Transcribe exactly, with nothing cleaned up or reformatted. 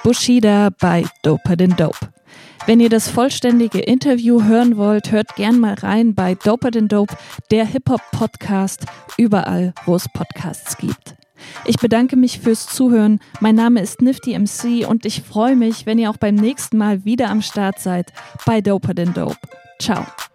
Bushido bei Doper than Dope. Wenn ihr das vollständige Interview hören wollt, hört gern mal rein bei Doper than Dope, der Hip-Hop-Podcast, überall, wo es Podcasts gibt. Ich bedanke mich fürs Zuhören. Mein Name ist Nifty M C und ich freue mich, wenn ihr auch beim nächsten Mal wieder am Start seid bei Doper than Dope. Ciao.